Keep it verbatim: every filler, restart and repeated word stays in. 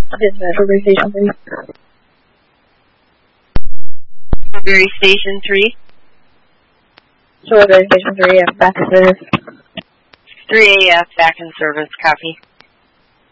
Dispatch, Strawberry Station three. Strawberry Station three. Strawberry Station three, yeah, back in service. three A F, back in service, copy.